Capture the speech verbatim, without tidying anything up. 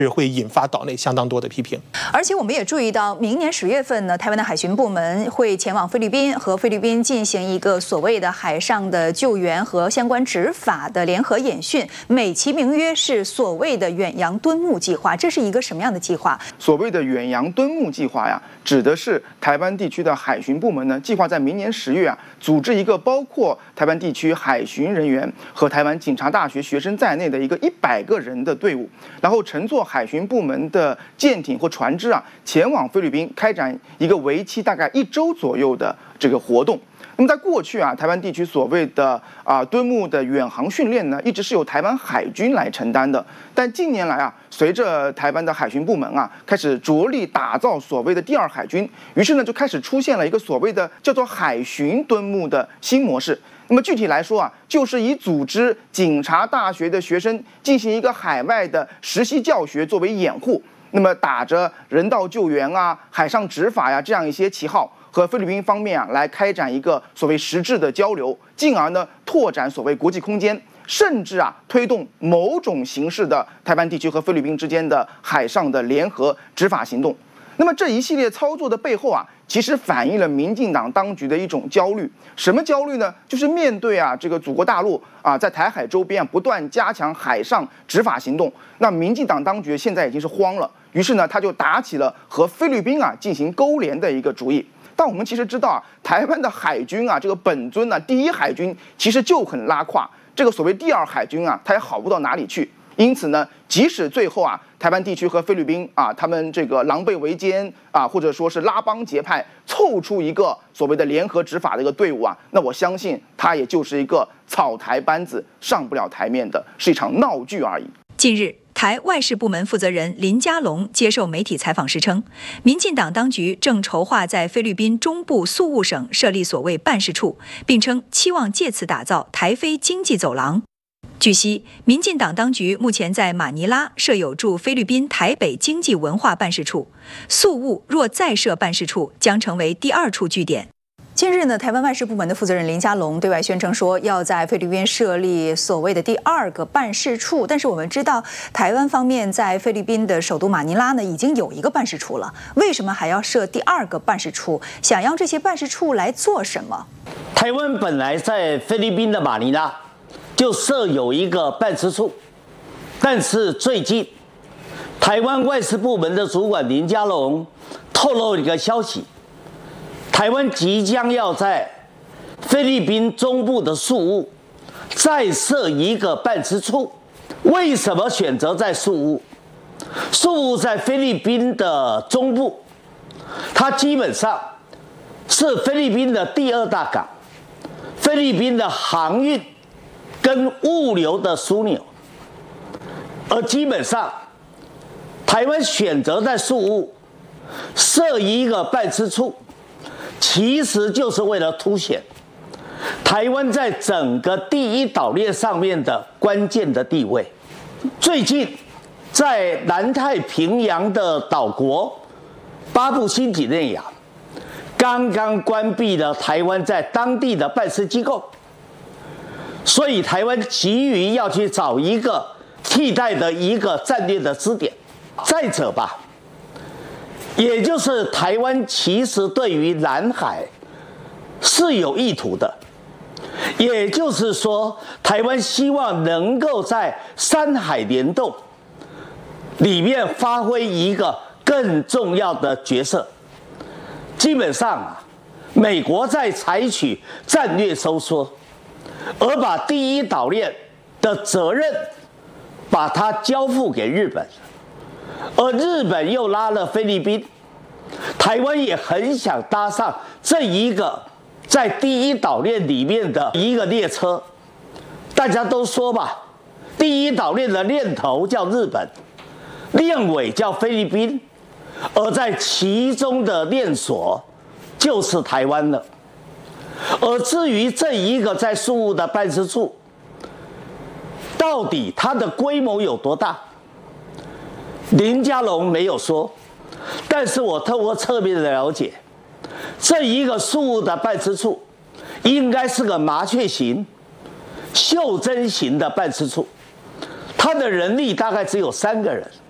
会引发岛内相当多的批评。 而且我们也注意到，明年十月份呢，台湾的海巡部门会前往菲律宾，和菲律宾进行一个所谓的海上的救援和相关执法的联合演训，美其名曰是所谓的远洋敦睦计划。这是一个什么样的计划？ 所谓的远洋敦睦计划呀，指的是台湾地区的海巡部门呢，计划在明年十月啊，组织一个包括台湾地区海巡人员和台湾警察大学学生在内的一个一百个人的队伍，然后乘坐海巡部门的舰艇或船只啊，前往菲律宾开展一个为期大概一周左右的这个活动。那么在过去啊，台湾地区所谓的啊敦睦的远航训练呢，一直是由台湾海军来承担的。但近年来啊，随着台湾的海巡部门啊开始着力打造所谓的第二海军，于是呢就开始出现了一个所谓的叫做海巡敦睦的新模式。那么具体来说啊，就是以组织警察大学的学生进行一个海外的实习教学作为掩护，那么打着人道救援啊、海上执法呀这样一些旗号，和菲律宾方面啊来开展一个所谓实质的交流，进而呢拓展所谓国际空间，甚至啊推动某种形式的台湾地区和菲律宾之间的海上的联合执法行动。那么这一系列操作的背后啊，其实反映了民进党当局的一种焦虑。什么焦虑呢？就是面对啊这个祖国大陆啊在台海周边啊不断加强海上执法行动，那民进党当局现在已经是慌了，于是呢他就打起了和菲律宾啊进行勾连的一个主意。但我们其实知道啊，台湾的海军啊这个本尊啊第一海军其实就很拉胯，这个所谓第二海军啊它也好不到哪里去。因此呢，即使最后啊，台湾地区和菲律宾啊，他们这个狼狈为奸啊，或者说是拉帮结派，凑出一个所谓的联合执法的一个队伍啊，那我相信它也就是一个草台班子，上不了台面的，是一场闹剧而已。 近日，台外事部门负责人林佳龙接受媒体采访时称，民进党当局正筹划在菲律宾中部宿务省设立所谓办事处，并称期望借此打造台菲经济走廊。据悉，民进党当局目前在马尼拉设有驻菲律宾台北经济文化办事处，宿务若再设办事处，将成为第二处据点。近日呢，台湾外事部门的负责人林佳龙对外宣称说，要在菲律宾设立所谓的第二个办事处。但是我们知道，台湾方面在菲律宾的首都马尼拉呢，已经有一个办事处了，为什么还要设第二个办事处？想要这些办事处来做什么？ 台湾本来在菲律宾的马尼拉就设有一个办事处，但是最近，台湾外事部门的主管林佳龙透露一个消息，台湾即将要在菲律宾中部的宿务再设一个办事处。为什么选择在宿务？宿务在菲律宾的中部，它基本上是菲律宾的第二大港，菲律宾的航运跟物流的枢纽，而基本上，台湾选择在宿务设一个办事处，其实就是为了凸显台湾在整个第一岛链上面的关键的地位。最近，在南太平洋的岛国巴布新几内亚，刚刚关闭了台湾在当地的办事机构。所以台湾急于要去找一个替代的一个战略的支点。再者吧，也就是台湾其实对于南海是有意图的，也就是说，台湾希望能够在山海联动里面发挥一个更重要的角色。基本上啊，美国在采取战略收缩，而把第一岛链的责任把它交付给日本，而日本又拉了菲律宾，台湾也很想搭上这一个在第一岛链里面的一个列车。大家都说吧，第一岛链的链头叫日本，链尾叫菲律宾，而在其中的链锁就是台湾了。而至于这一个在宿务的办事处，到底它的规模有多大？林佳龙没有说，但是我透过侧面的了解，这一个宿务的办事处应该是个麻雀型、袖珍型的办事处，它的人力大概只有三个人。